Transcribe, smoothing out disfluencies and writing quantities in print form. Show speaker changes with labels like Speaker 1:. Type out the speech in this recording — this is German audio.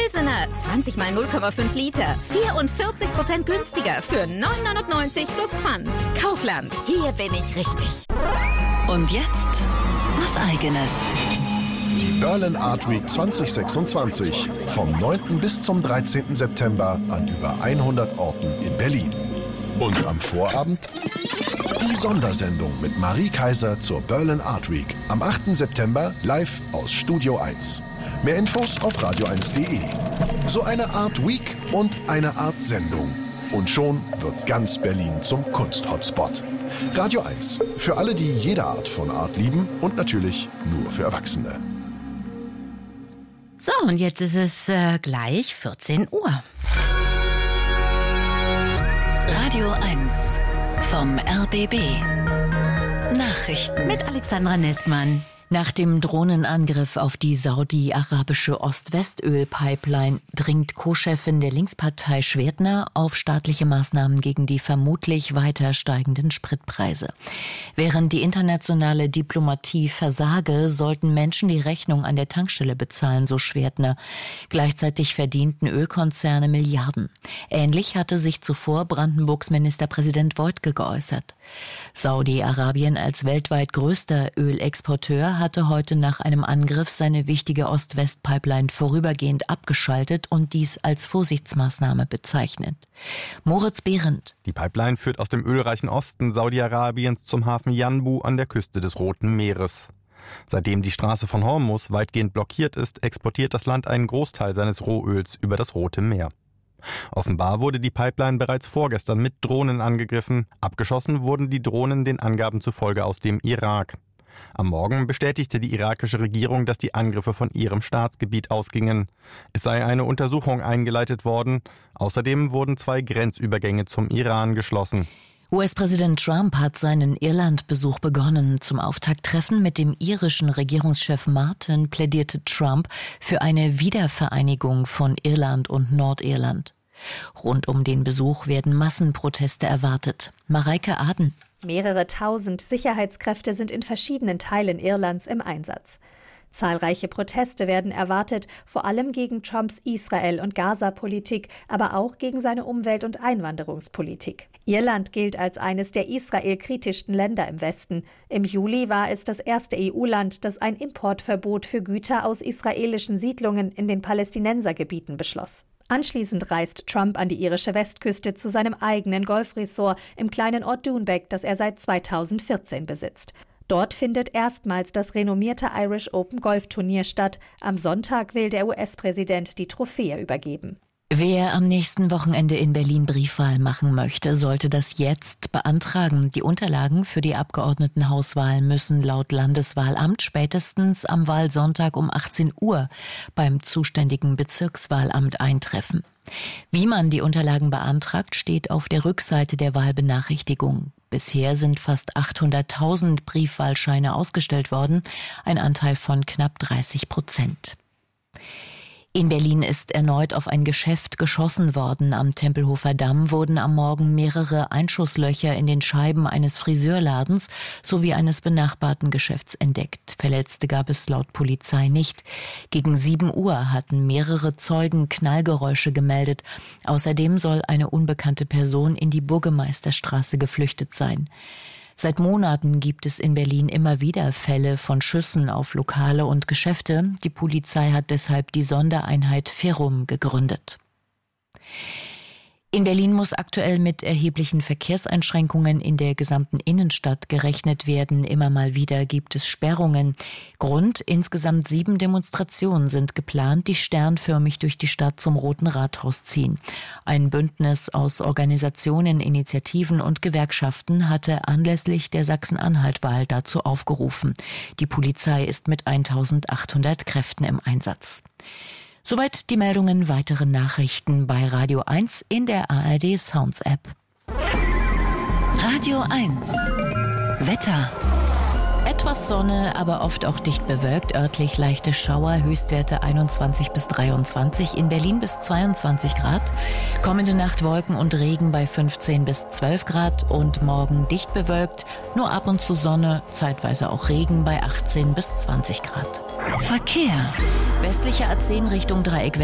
Speaker 1: Pilsener, 20 mal 0,5 Liter, 44% günstiger für 9,99 plus Pfand. Kaufland, hier bin ich richtig.
Speaker 2: Und jetzt was Eigenes.
Speaker 3: Die Berlin Art Week 2026 vom 9. bis zum 13. September an über 100 Orten in Berlin. Und am Vorabend die Sondersendung mit Marie Kaiser zur Berlin Art Week am 8. September live aus Studio 1. Mehr Infos auf radio1.de. So eine Art Week und eine Art Sendung. Und schon wird ganz Berlin zum Kunst-Hotspot. Radio 1. Für alle, die jede Art von Art lieben und natürlich nur für Erwachsene.
Speaker 4: So, und jetzt ist es gleich 14 Uhr.
Speaker 2: Radio 1 vom RBB. Nachrichten
Speaker 4: mit Alexandra Nestmann. Nach dem Drohnenangriff auf die saudi-arabische Ost-West-Öl-Pipeline dringt Co-Chefin der Linkspartei Schwertner auf staatliche Maßnahmen gegen die vermutlich weiter steigenden Spritpreise. Während die internationale Diplomatie versage, sollten Menschen die Rechnung an der Tankstelle bezahlen, so Schwertner. Gleichzeitig verdienten Ölkonzerne Milliarden. Ähnlich hatte sich zuvor Brandenburgs Ministerpräsident Woidke geäußert. Saudi-Arabien als weltweit größter Ölexporteur hatte heute nach einem Angriff seine wichtige Ost-West-Pipeline vorübergehend abgeschaltet und dies als Vorsichtsmaßnahme bezeichnet. Moritz Behrendt.
Speaker 5: Die Pipeline führt aus dem ölreichen Osten Saudi-Arabiens zum Hafen Yanbu an der Küste des Roten Meeres. Seitdem die Straße von Hormuz weitgehend blockiert ist, exportiert das Land einen Großteil seines Rohöls über das Rote Meer. Offenbar wurde die Pipeline bereits vorgestern mit Drohnen angegriffen. Abgeschossen wurden die Drohnen den Angaben zufolge aus dem Irak. Am Morgen bestätigte die irakische Regierung, dass die Angriffe von ihrem Staatsgebiet ausgingen. Es sei eine Untersuchung eingeleitet worden. Außerdem wurden 2 Grenzübergänge zum Iran geschlossen.
Speaker 4: US-Präsident Trump hat seinen Irland-Besuch begonnen. Zum Auftakttreffen mit dem irischen Regierungschef Martin plädierte Trump für eine Wiedervereinigung von Irland und Nordirland. Rund um den Besuch werden Massenproteste erwartet. Mareike Aden.
Speaker 6: Mehrere tausend Sicherheitskräfte sind in verschiedenen Teilen Irlands im Einsatz. Zahlreiche Proteste werden erwartet, vor allem gegen Trumps Israel- und Gaza-Politik, aber auch gegen seine Umwelt- und Einwanderungspolitik. Irland gilt als eines der israelkritischsten Länder im Westen. Im Juli war es das erste EU-Land, das ein Importverbot für Güter aus israelischen Siedlungen in den Palästinensergebieten beschloss. Anschließend reist Trump an die irische Westküste zu seinem eigenen Golfresort im kleinen Ort Doonbeg, das er seit 2014 besitzt. Dort findet erstmals das renommierte Irish Open Golfturnier statt. Am Sonntag will der US-Präsident die Trophäe übergeben.
Speaker 4: Wer am nächsten Wochenende in Berlin Briefwahl machen möchte, sollte das jetzt beantragen. Die Unterlagen für die Abgeordnetenhauswahl müssen laut Landeswahlamt spätestens am Wahlsonntag um 18 Uhr beim zuständigen Bezirkswahlamt eintreffen. Wie man die Unterlagen beantragt, steht auf der Rückseite der Wahlbenachrichtigung. Bisher sind fast 800.000 Briefwahlscheine ausgestellt worden, ein Anteil von knapp 30%. In Berlin ist erneut auf ein Geschäft geschossen worden. Am Tempelhofer Damm wurden am Morgen mehrere Einschusslöcher in den Scheiben eines Friseurladens sowie eines benachbarten Geschäfts entdeckt. Verletzte gab es laut Polizei nicht. Gegen 7 Uhr hatten mehrere Zeugen Knallgeräusche gemeldet. Außerdem soll eine unbekannte Person in die Burgemeisterstraße geflüchtet sein. Seit Monaten gibt es in Berlin immer wieder Fälle von Schüssen auf Lokale und Geschäfte. Die Polizei hat deshalb die Sondereinheit Ferrum gegründet. In Berlin muss aktuell mit erheblichen Verkehrseinschränkungen in der gesamten Innenstadt gerechnet werden. Immer mal wieder gibt es Sperrungen. Grund: insgesamt 7 Demonstrationen sind geplant, die sternförmig durch die Stadt zum Roten Rathaus ziehen. Ein Bündnis aus Organisationen, Initiativen und Gewerkschaften hatte anlässlich der Sachsen-Anhalt-Wahl dazu aufgerufen. Die Polizei ist mit 1.800 Kräften im Einsatz. Soweit die Meldungen. Weitere Nachrichten bei Radio 1 in der ARD Sounds App.
Speaker 2: Radio 1 Wetter.
Speaker 4: Etwas Sonne, aber oft auch dicht bewölkt. Örtlich leichte Schauer, Höchstwerte 21 bis 23, in Berlin bis 22 Grad. Kommende Nacht Wolken und Regen bei 15 bis 12 Grad und morgen dicht bewölkt, nur ab und zu Sonne, zeitweise auch Regen bei 18 bis 20 Grad.
Speaker 2: Verkehr.
Speaker 4: Westliche A10 Richtung Dreieck